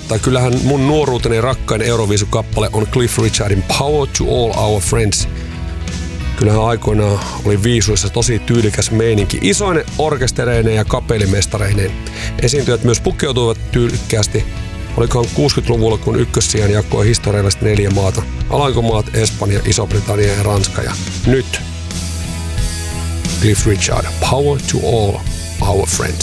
mutta kyllähän mun nuoruuteni rakkain Euroviisukappale on Cliff Richardin Power to All Our Friends. Kyllähän aikoinaan oli viisuissa tosi tyylikäs meininki, isoinen orkestereineen ja kapellimestareineen. Esiintyjät myös pukeutuivat tyylikkäästi. Olikohan 60-luvulla, kun ykkössijan jakoi historiallisesti 4 maata. Alankomaat, Espanja, Iso-Britannia ja Ranska. Ja nyt Cliff Richard, Power to All Our Friends.